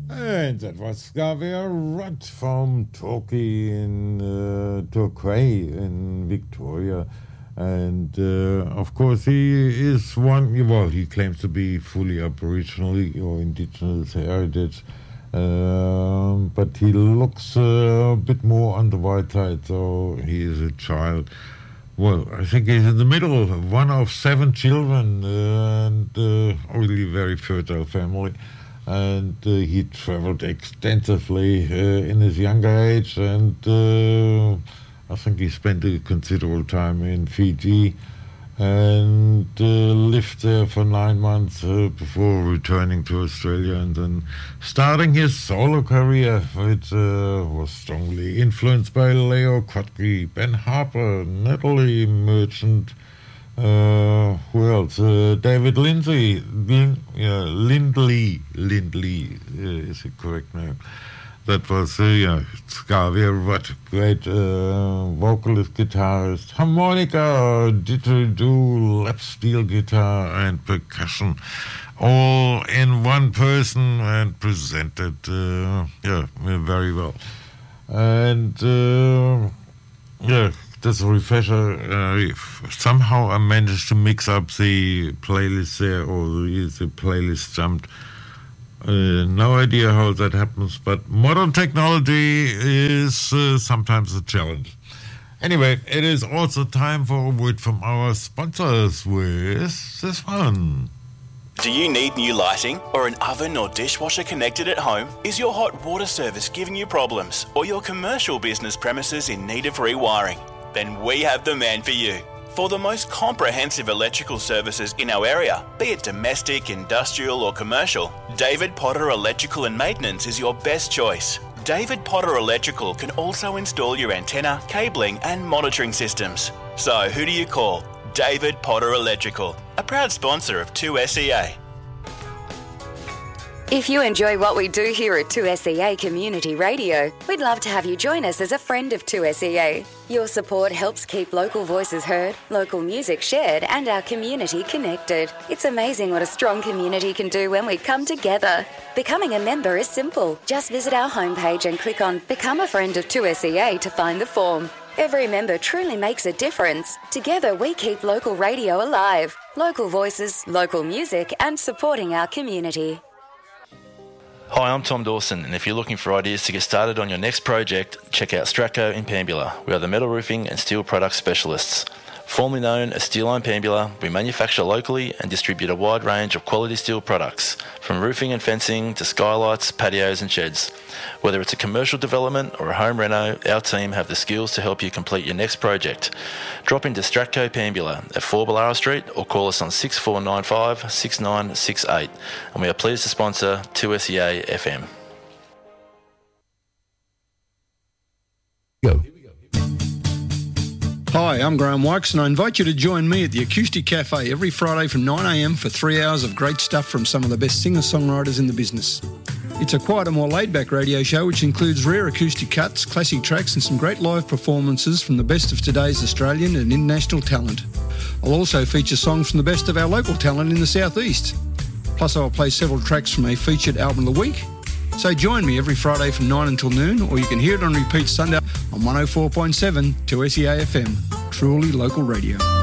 And that was Xavier Rudd from Torquay in Torquay in Victoria. And of course, he is one, well, he claims to be fully Aboriginal or Indigenous heritage, but he looks a bit more on the white side, so he is a child. Well, I think he's in the middle, one of 7 children, and really very fertile family. And he traveled extensively in his younger age, and I think he spent a considerable time in Fiji and lived there for 9 months before returning to Australia and then starting his solo career, which was strongly influenced by Leo Kotke, Ben Harper, Natalie Merchant, who else? David Lindley. Lindley is the correct name. That was, Xavier Rudd, great vocalist, guitarist, harmonica, didgeridoo, lap steel guitar, and percussion, all in one person and presented, very well. And, just a refresher, somehow I managed to mix up the playlist there, or the playlist jumped. No idea how that happens, but modern technology is sometimes a challenge. Anyway, it is also time for a word from our sponsors with this one. Do you need new lighting or an oven or dishwasher connected at home? Is your hot water service giving you problems or your commercial business premises in need of rewiring? Then we have the man for you. For the most comprehensive electrical services in our area, be it domestic, industrial or commercial, David Potter Electrical and Maintenance is your best choice. David Potter Electrical can also install your antenna, cabling and monitoring systems. So who do you call? David Potter Electrical, a proud sponsor of 2SEA. If you enjoy what we do here at 2SEA Community Radio, we'd love to have you join us as a friend of 2SEA. Your support helps keep local voices heard, local music shared, and our community connected. It's amazing what a strong community can do when we come together. Becoming a member is simple. Just visit our homepage and click on Become a Friend of 2SEA to find the form. Every member truly makes a difference. Together we keep local radio alive, local voices, local music, and supporting our community. Hi, I'm Tom Dawson, and if you're looking for ideas to get started on your next project, check out Stratco in Pambula. We are the metal roofing and steel product specialists. Formerly known as Steel Line Pambula, we manufacture locally and distribute a wide range of quality steel products, from roofing and fencing to skylights, patios and sheds. Whether it's a commercial development or a home reno, our team have the skills to help you complete your next project. Drop into Stratco Pambula at 4 Ballara Street or call us on 6495 6968, and we are pleased to sponsor 2SEA FM. Go. Hi, I'm Graham Wykes, and I invite you to join me at the Acoustic Cafe every Friday from 9am for 3 hours of great stuff from some of the best singer-songwriters in the business. It's a quieter, more laid-back radio show which includes rare acoustic cuts, classic tracks and some great live performances from the best of today's Australian and international talent. I'll also feature songs from the best of our local talent in the southeast. Plus I'll play several tracks from a featured album of the week. So join me every Friday from 9 until noon, or you can hear it on repeat Sunday on 104.7 2SEA FM. Truly local radio.